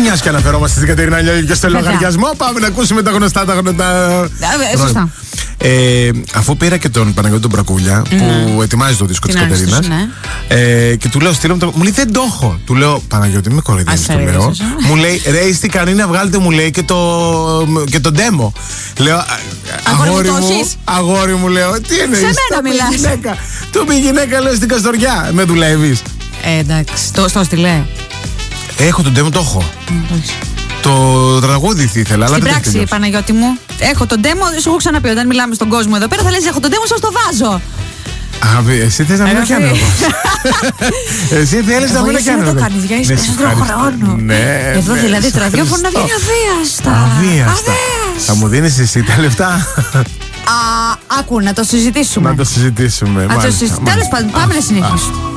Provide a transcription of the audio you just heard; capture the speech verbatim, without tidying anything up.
Μια και αναφερόμαστε στην Κατερίνα Λιόλη και στο λογαριασμό, πάμε να ακούσουμε τα γνωστά. Τα γνωστά. Ε, σωστά. Ε, αφού πήρα και τον Παναγιώτη τον Μπρακούλια, mm. που ετοιμάζει το δίσκο της Κατερίνας, ναι. ε, και του λέω, στείλω το. Μου λέει, δεν το έχω. Του λέω, Παναγιώτη, μην με κοροϊδεύεις, του λέω. Μου λέει, ρε, τι κάνει να βγάλετε, μου λέει, και το, και το demo. Λέω, αγόρι μου, αγόρι μου, λέω, τι εννοείς? Σε μένα μιλάς. Του πει γυναίκα, λέω, στην Καστοριά. Με δουλεύεις. Ε, εντάξει, το, στο στείλε. Έχω τον demo, το έχω. Mm, το τραγούδι θα ήθελα. Στην πράξη, Παναγιώτη μου, έχω τον demo, σου έχω ξαναπεί. Όταν μιλάμε στον κόσμο εδώ πέρα, θα λες, έχω τον demo, σας το βάζω. Αγάπη, εσύ θες να μην το κάνω εγώ. Εσύ θέλεις να μην το κάνω εγώ. Δεν το κάνεις, για ίσως χρόνο. Εδώ δηλαδή το ραδιόφωνο να βγαίνει αβίαστα. Αβίαστα. Θα μου δίνεις εσύ τα λεφτά? Άκου, να το συζητήσουμε. Να το συζητήσουμε. Τέλος πάντων, πάμε να συνεχίσουμε.